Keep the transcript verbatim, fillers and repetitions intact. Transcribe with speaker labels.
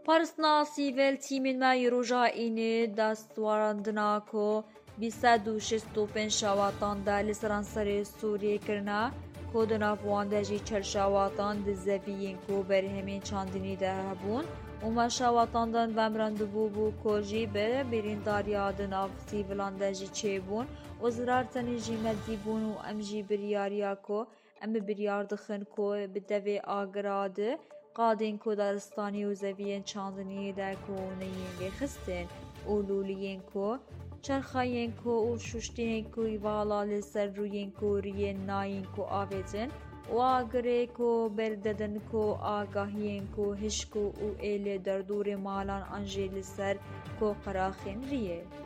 Speaker 1: Parsna sîvel tîmên me yê roja înê destwarandina ku bîsed û şîst û pênc şewatan de li Seranserê Sûriyê kirine, ku di nav wan de jî çel şewatan di zeviyên ku berhemên çandinî de hebûn û me şewatan din vemrandibû bû ku jî bi birîndariya di nav sîvilan de jî çêbûn û zirar tenê jî medî bûn û em jî biryariya ku em bi biryar dixin ku bi devê agira di qadên ku daristanî û zeviyên çandiniyê de koneyên lêxistin û lûliyên ku çerxeyên ku û şûştiyên ku vala li ser rûyên ku riyên nayên ku avêtin û agirê ku berdedin ku agahiyên ku hişk û ê li derdorê malan an jî li ser ku qeraxên riyê.